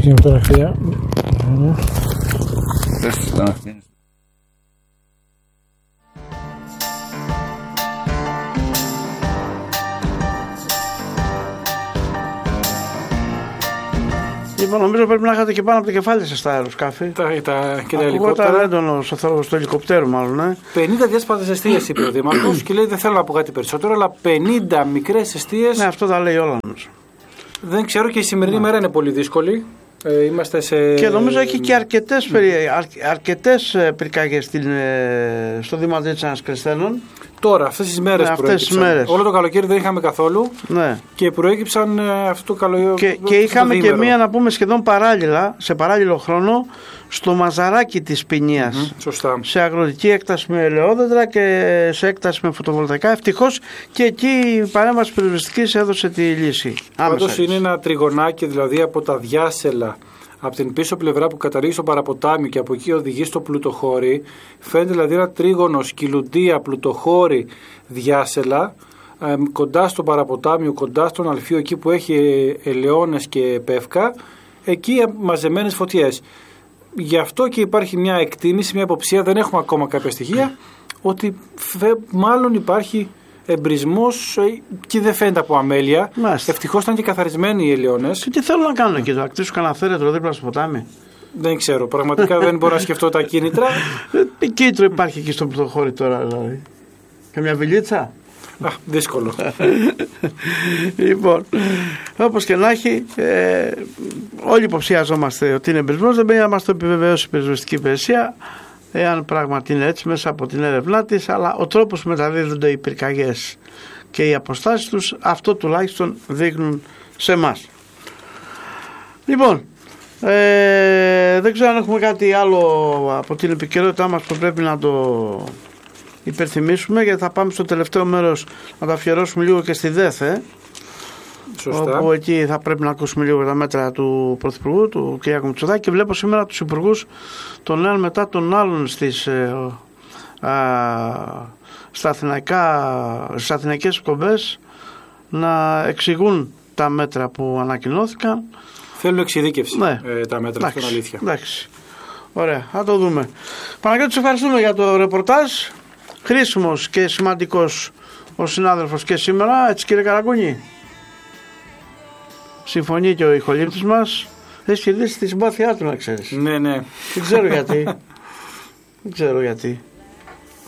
την φωτογραφία. Λοιπόν, νομίζω πρέπει να είχατε και πάνω από το κεφάλι σας τα αεροσκάφη. Και τα ελικόπτερα. Ακούγονταν έντονος ο θόρυβος του ελικοπτέρου, μάλλον. 50 διάσπατες εστίες είπε ο Δήμαρχος και λέει: δεν θέλω να πω κάτι περισσότερο, αλλά 50 μικρές εστίες. Ναι, αυτό τα λέει όλα όμως. Δεν ξέρω, και η σημερινή μέρα είναι πολύ δύσκολη. Είμαστε σε... Και νομίζω έχει και αρκετές πυρκαγιές στο Δήμα Δίτσανας Κρεσθένων. Τώρα, αυτές τις μέρες προέκυψαν. Όλο το καλοκαίρι δεν είχαμε καθόλου. Ναι. Και προέκυψαν αυτό το καλοκαίρι. Και είχαμε και μία, να πούμε, σχεδόν παράλληλα, σε παράλληλο χρόνο, στο Μαζαράκι της Ποινίας. Σωστά. Σε αγροτική έκταση με ελαιόδεντρα και σε έκταση με φωτοβολταϊκά. Ευτυχώς και εκεί η παρέμβαση πυροσβεστικής έδωσε τη λύση. Πάντως είναι ένα τριγωνάκι, δηλαδή από τα διάσελα, από την πίσω πλευρά που καταλήγει στο παραποτάμιο και από εκεί οδηγεί στο πλουτοχώρι. Φαίνεται δηλαδή ένα τρίγωνο, σκυλουντία, πλουτοχώρι, διάσελα, κοντά στο παραποτάμιο, κοντά στον Αλφίο, εκεί που έχει ελαιώνες και πεύκα, εκεί μαζεμένες φωτιές. Γι' αυτό και υπάρχει μια εκτίμηση, μια υποψία, δεν έχουμε ακόμα κάποια στοιχεία, ότι μάλλον υπάρχει εμπρισμός και δεν φαίνεται από αμέλεια. Ευτυχώς ήταν και καθαρισμένοι οι ελαιώνες. Και τι θέλουν να κάνουν εκεί, να κτίσουν κανένα θέρετρο δίπλα στο ποτάμι? Δεν ξέρω, πραγματικά δεν μπορώ να σκεφτώ τα κίνητρα. Τι κίνητρο υπάρχει εκεί στο πλουτοχώρι τώρα, δηλαδή? Καμιά βιλίτσα? Δύσκολο. Λοιπόν, όπως και να έχει, όλοι υποψιαζόμαστε ότι είναι εμπρισμός. Δεν πρέπει να μας το επιβεβαιώσει η πυροσβεστική υπηρεσία, εάν πράγματι είναι έτσι μέσα από την έρευνά της, αλλά ο τρόπος που μεταδίδονται οι πυρκαγιές και οι αποστάσεις τους, αυτό τουλάχιστον δείχνουν σε εμάς. Λοιπόν, δεν ξέρω αν έχουμε κάτι άλλο από την επικαιρότητά μας που πρέπει να το υπερθυμίσουμε, γιατί θα πάμε στο τελευταίο μέρος να τα αφιερώσουμε λίγο και στη ΔΕΘ. Σωστά. Όπου εκεί θα πρέπει να ακούσουμε λίγο τα μέτρα του Πρωθυπουργού, του κ. Μητσοτάκη, και βλέπω σήμερα τους υπουργούς των έναν μετά των άλλων στις αθηναϊκές εκπομπές να εξηγούν τα μέτρα που ανακοινώθηκαν. Θέλουν εξειδίκευση, ναι. Τα μέτρα, αυτό είναι αλήθεια. Εντάξει. Ωραία, θα το δούμε. Παναγιώτη, σε ευχαριστούμε για το ρεπορτάζ. Χρήσιμος και σημαντικός ο συνάδελφος και σήμερα, έτσι κύριε Καραγκούνη? Συμφωνεί και ο ηχολήπτης μας. Έχει κερδίσει τη συμπάθειά του, να ξέρεις. Ναι. Δεν ξέρω γιατί. Δεν ξέρω γιατί.